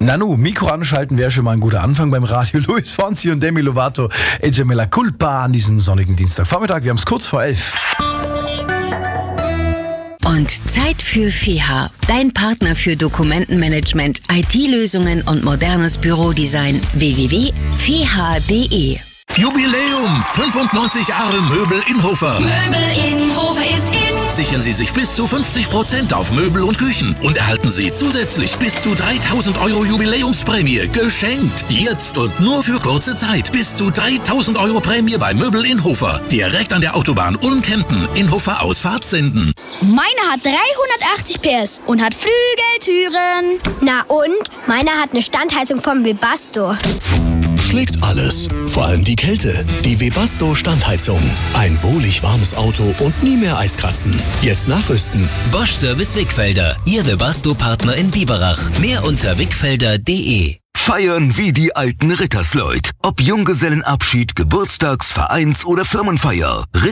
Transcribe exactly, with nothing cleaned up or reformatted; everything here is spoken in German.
Nanu, Mikro anschalten wäre schon mal ein guter Anfang beim Radio. Luis Fonsi und Demi Lovato, Ella me la culpa an diesem sonnigen Dienstagvormittag. Wir haben es kurz vor elf. Und Zeit für F E H, dein Partner für Dokumentenmanagement, I T-Lösungen und modernes Bürodesign. w w w punkt f e h punkt d e. Jubiläum! fünfundneunzig Jahre Möbel Inhofer. Möbel Inhofer ist in. Sichern Sie sich bis zu fünfzig Prozent auf Möbel und Küchen und erhalten Sie zusätzlich bis zu dreitausend Euro Jubiläumsprämie geschenkt. Jetzt und nur für kurze Zeit. Bis zu dreitausend Euro Prämie bei Möbel Inhofer. Direkt an der Autobahn Ulm-Kempen. Inhofer Ausfahrt Senden. Meine hat dreihundertachtzig P S und hat Flügeltüren. Na und? Meine hat eine Standheizung vom Webasto. Schlägt alles, vor allem die Kälte. Die Webasto Standheizung. Ein wohlig warmes Auto und nie mehr Eiskratzen. Jetzt nachrüsten. Bosch Service Wickfelder, Ihr Webasto-Partner in Biberach. Mehr unter wickfelder punkt d e. Feiern wie die alten Rittersleut. Ob Junggesellenabschied, Geburtstags-, Vereins- oder Firmenfeier.